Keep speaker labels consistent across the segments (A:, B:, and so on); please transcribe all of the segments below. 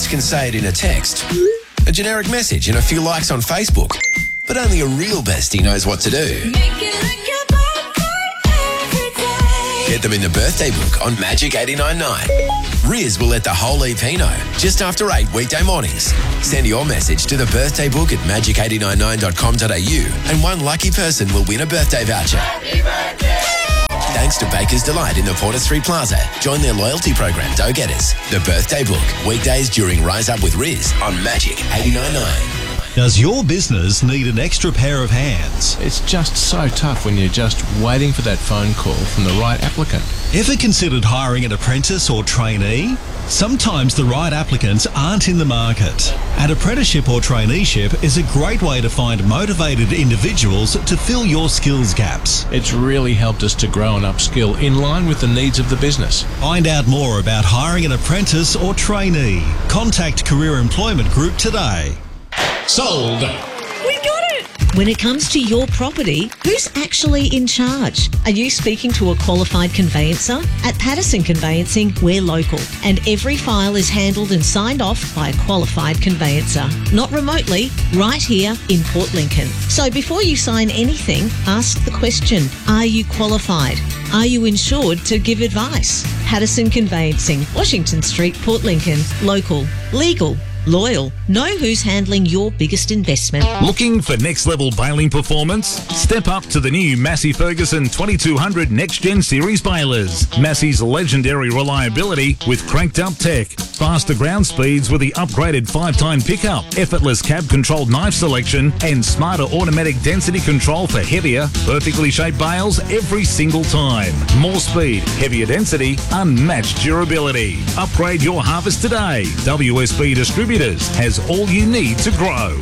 A: kids can say it in a text, a generic message and a few likes on Facebook. But only a real bestie knows what to do. Get them in the birthday book on Magic 89.9. Riz will let the whole EP know just after 8 weekday mornings. Send your message to the birthday book at magic899.com.au and one lucky person will win a birthday voucher. Happy birthday! Thanks to Baker's Delight in the Porter Street Plaza. Join their loyalty program, Dough Getters. The birthday book, weekdays during Rise Up with Riz on Magic 89.9.
B: Does your business need an extra pair of hands?
C: It's just so tough when you're just waiting for that phone call from the right applicant.
B: Ever considered hiring an apprentice or trainee? Sometimes the right applicants aren't in the market. An apprenticeship or traineeship is a great way to find motivated individuals to fill your skills gaps.
C: It's really helped us to grow and upskill in line with the needs of the business.
B: Find out more about hiring an apprentice or trainee. Contact Career Employment Group today.
D: Sold.
E: We got it! When it comes to your property, who's actually in charge? Are you speaking to a qualified conveyancer? At Patterson Conveyancing, we're local, and every file is handled and signed off by a qualified conveyancer. Not remotely, right here in Port Lincoln. So before you sign anything, ask the question, are you qualified? Are you insured to give advice? Patterson Conveyancing, Washington Street, Port Lincoln. Local, legal, loyal. Know who's handling your biggest investment.
F: Looking for next level baling performance? Step up to the new Massey Ferguson 2200 Next Gen Series balers. Massey's legendary reliability with cranked up tech, faster ground speeds with the upgraded 5-time pickup, effortless cab controlled knife selection and smarter automatic density control for heavier, perfectly shaped bales every single time. More speed, heavier density, unmatched durability. Upgrade your harvest today. WSB Distributors has all you need to grow.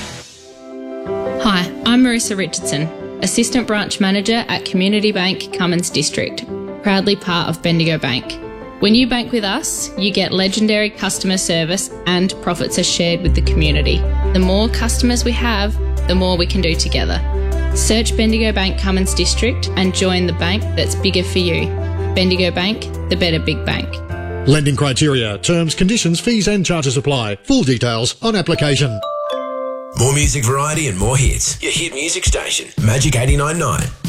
G: Hi, I'm Marissa Richardson, Assistant Branch Manager at Community Bank Cummins District, proudly part of Bendigo Bank. When you bank with us, you get legendary customer service and profits are shared with the community. The more customers we have, the more we can do together. Search Bendigo Bank Cummins District and join the bank that's bigger for you. Bendigo Bank, the better big bank.
D: Lending criteria, terms, conditions, fees and charges apply. Full details on application.
A: More music variety and more hits. Your hit music station, Magic 89.9.